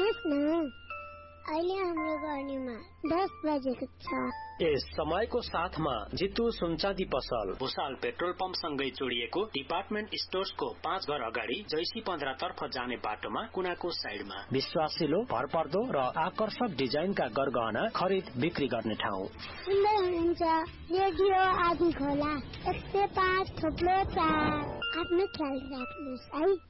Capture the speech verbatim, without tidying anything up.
सुन्नुहोस् न, अहिले हाम्रो गर्नेमा दस बजेको छ। यस समयको साथमा जितु सुनचाँदी पसल, भुसाल पेट्रोल पम्प सँगै जोडिएको डिपार्टमेन्ट स्टोर्सको पाँच घर अगाडि जैसी पन्ध्र तर्फ जाने बाटोमा कुनाको साइडमा विश्वासिलो, भरपर्दो र आकर्षक डिजाइनका गरगहना खरिद बिक्री गर्ने ठाउँ। सुन्दै हुनुहुन्छ रेडियो आदि खोला एक सय पाँच थोप्लो चार। आफ्नो ख्याल राख्नुहोस् है।